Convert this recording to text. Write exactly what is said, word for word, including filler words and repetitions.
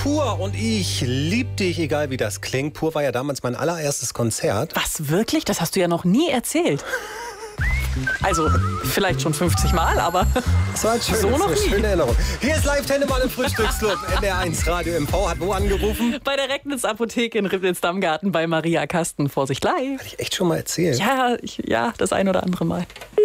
Pur und ich lieb dich, egal wie das klingt. Pur war ja damals mein allererstes Konzert. Was, wirklich? Das hast du ja noch nie erzählt. Also, vielleicht schon fünfzig Mal, aber Das war ein schönes, so noch eine nie. schöne Erinnerung. Hier ist Live-Tennemann im Frühstücksclub. N D R eins Radio M V hat wo angerufen? Bei der Recknitz Apotheke in Ribnitz-Dammgarten bei Maria Kasten. Vorsicht live. Hatte ich echt schon mal erzählt. Ja, ich, ja, das ein oder andere Mal.